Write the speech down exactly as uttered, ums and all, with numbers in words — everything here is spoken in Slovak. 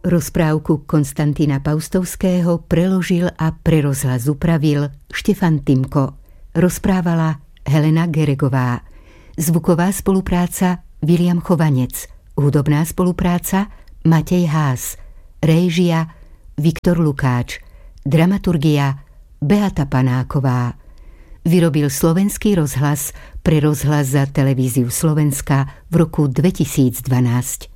Rozprávku Konstantína Paustovského preložil a pre rozhlas upravil Štefan Timko. Rozprávala Helena Geregová. Zvuková spolupráca Viliam Chovanec. Hudobná spolupráca Matej Haas. Réžia Viktor Lukáč. Dramaturgia Beata Panáková. Vyrobil Slovenský rozhlas pre rozhlas za Televíziu Slovenska v roku dvetisícdvanásť.